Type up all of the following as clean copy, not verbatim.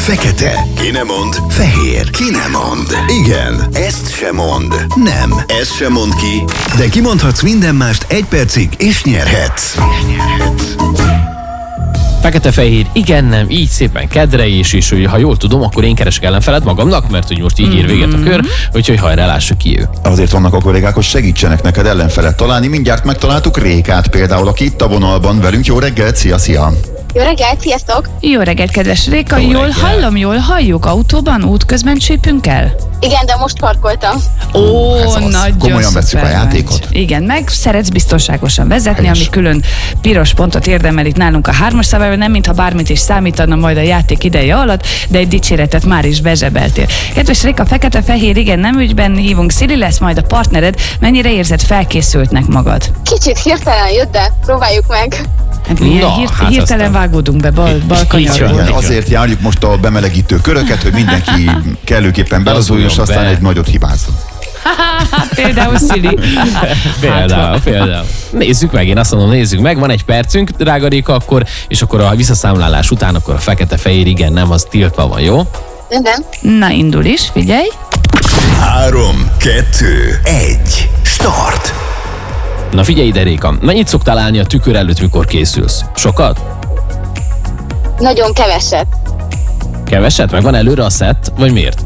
Fekete. Ki nem mond? Fehér. Ki nem mond? Igen. Ezt se mond. Nem. Ezt se mond ki. De kimondhatsz minden mást 1 percig, és nyerhetsz. Fekete-fehér, igen, nem, így szépen kedre is, és hogy ha jól tudom, akkor én keresek ellenfelet magamnak, mert hogy most így ér véget a kör, úgyhogy hajrá, lássuk ki ő. Azért vannak a kollégák, hogy segítsenek neked ellenfelet találni. Mindjárt megtaláltuk Rékát például, aki itt a vonalban velünk. Jó reggelt, szia! Jó reggelt, sziasztok! Jó reggelt, kedves Réka! Jó Jól reggelt. hallom, jól halljuk? Autóban, útközben csípünk el? Igen, de most parkoltam. Ó, ez az. nagyon Komolyan vesszük szuper a játékot. vagy. Igen, meg szeretsz biztonságosan vezetni, Helyes. ami külön piros pontot érdemel itt nálunk a 3-as szabályban, nem mintha bármit is számítana majd a játék ideje alatt, de egy dicséretet már is bezsebeltél. Kedves Réka, fekete-fehér, igen, nem ügyben hívunk, Szili lesz majd a partnered, mennyire érzed felkészültnek magad? Kicsit hirtelen jött, de próbáljuk meg. Hát milyen Na, hát hirtelen aztán. vágódunk be bal Így kanyarról. van. Igen, azért járjuk most a bemelegítő köröket, hogy mindenki kellőképpen belazuljon, és aztán be. egy nagyot hibázzon. Például Szili. Például. Nézzük meg, én azt mondom, nézzük meg, van 1 percünk, drága Réka, akkor, és akkor a visszaszámlálás után akkor a fekete-fehér, igen, nem, az tiltva van, jó? Minden. Na, indul is, figyelj. 3, 2, 1. Start. Na figyelj ide, Réka, mennyit szoktál állni a tükör előtt, mikor készülsz? Sokat? Nagyon keveset. Keveset? Meg van előre a szett? Vagy miért?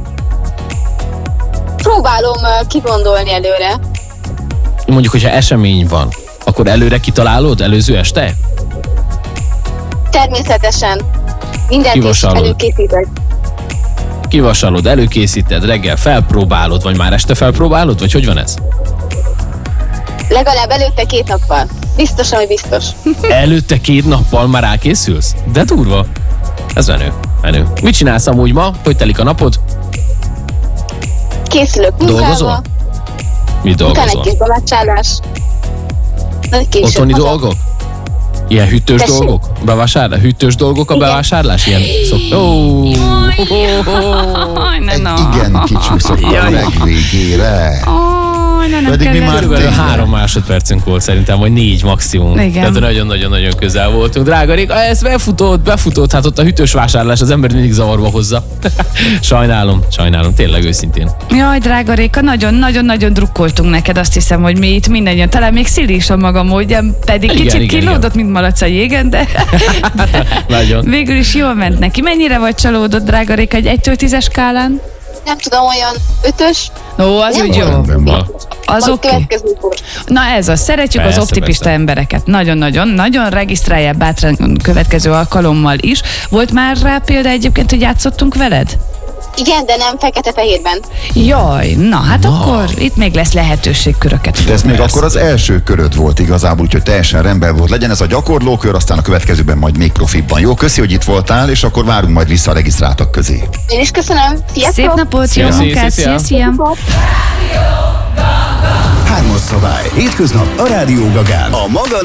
Próbálom kigondolni előre. Mondjuk, hogyha esemény van, akkor előre kitalálod előző este? Természetesen. Mindent is Kivasalod. előkészítek. Kivasalod, előkészíted, reggel felpróbálod, vagy már este felpróbálod, vagy hogy van ez? Legalább előtte 2 nappal. Biztosan, hogy biztos. Előtte 2 nappal már rákészülsz? De durva. Ez menő. Mit csinálsz amúgy ma? Hogy telik a napod? Készülök munkába. Dolgozol? Mit Utána egy dolgozol? kis bevásárlás. Nagy később Otthoni haza. dolgok? Ilyen hűtős Tessék? dolgok? Bevásárlás? Hűtős dolgok a Igen. bevásárlás? Ilyen Egy igen kicsúszott a legvégére. Pedig mi már Körülbelül tényleg. 3 másodpercünk volt szerintem, vagy 4 maximum. Igen. Tehát nagyon-nagyon-nagyon közel voltunk. Drága Réka, ez befutott, hát ott a hűtős vásárlás az ember mindig zavarba hozza. Sajnálom, tényleg őszintén. Jaj, drága Réka, nagyon-nagyon drukkoltunk neked, azt hiszem, hogy mi itt mindannyian, talán még Szili is a maga módján, pedig Igen, kicsit igen, kilódott, mint malac a jégen, de Nagyon. végül is jól ment neki. Mennyire vagy csalódott, drága Réka, egy 1-től 10-es skálán? Nem tudom, olyan 5-ös. Ó, az Nem úgy jó. Rendben van. Az Majd oké. következőkor. Na ez az, szeretjük Persze, az optimista persze. embereket. Nagyon regisztrálják bátran következő alkalommal is. Volt már rá példa egyébként, hogy játszottunk veled? Igen, de nem fekete-fehérben. Jaj, na hát akkor itt még lesz lehetőség köröket. De ez még Persze. akkor az első köröd volt igazából, úgyhogy teljesen rendben volt. Legyen ez a gyakorlókör, aztán a következőben majd még profibban. Jó, köszi, hogy itt voltál, és akkor várunk majd vissza a regisztráltak közé. Én is köszönöm. Sziasztok! Szép napot, jó Szia, munkát, szia, szia! Hármas szabály. Hétköznap a Rádió Gagán. A maga